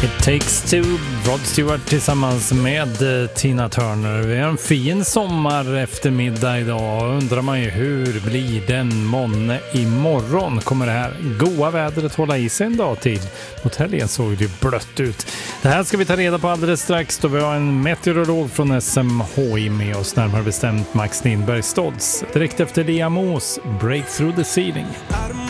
It Takes Two, Rod Stewart tillsammans med Tina Turner. Vi har en fin sommar eftermiddag idag. Undrar man ju hur blir den månne imorgon? Kommer det här goa vädret hålla i sig en dag till? Mot helgen såg det ju blött ut. Det här ska vi ta reda på alldeles strax då vi har en meteorolog från SMHI med oss, närmare bestämt Max Lindberg Stodds. Direkt efter Liam Moos Break Through the Ceiling.